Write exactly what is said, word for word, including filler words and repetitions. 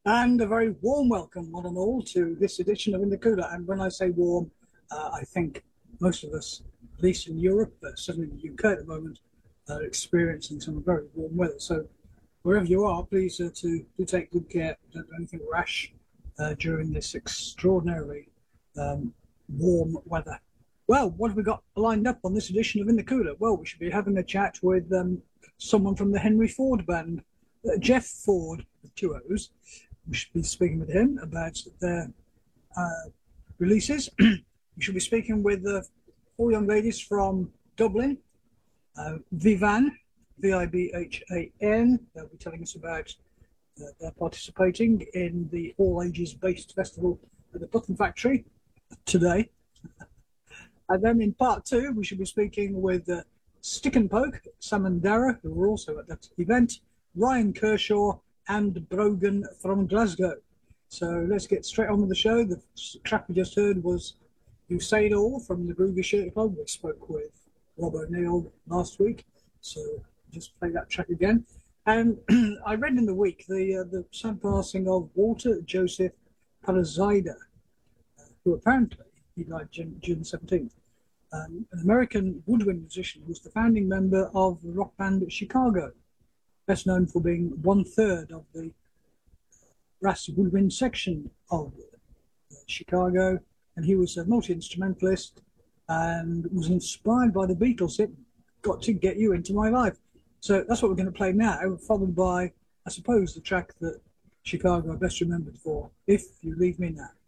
And a very warm welcome, one and all, to this edition of In the Cooler. And when I say warm, uh, I think most of us, at least in Europe, but certainly in the U K at the moment, are experiencing some very warm weather. So wherever you are, please uh, to do take good care. Don't do anything rash uh, during this extraordinarily um, warm weather. Well, what have we got lined up on this edition of In the Cooler? Well, we should be having a chat with um, someone from the Henry Ford band, uh, Jeff Ford, with two O's. We should be speaking with him about their uh, releases. We should be speaking with uh, four young ladies from Dublin, uh, Vivan, V I B H A N. They'll be telling us about uh, their participating in the all ages based festival at the Button Factory today. And then in part two, we should be speaking with uh, Stick and Poke, Sam and Dara, who were also at that event, Ryan Kershaw, and Brogan from Glasgow. So let's get straight on with the show. The track we just heard was You Say It All from the Groovy Shirt Club. We spoke with Rob O'Neill last week, so just play that track again. And I read in the week the uh, the sad passing of Walter Joseph Parazida, uh, who apparently he died June, June seventeenth. Um, an American woodwind musician who was the founding member of the rock band Chicago, best known for being one third of the brass woodwind section of uh, Chicago, and he was a multi-instrumentalist and was inspired by the Beatles. It got to get you into my life. So that's what we're going to play now, followed by, I suppose, the track that Chicago are best remembered for, If You Leave Me Now.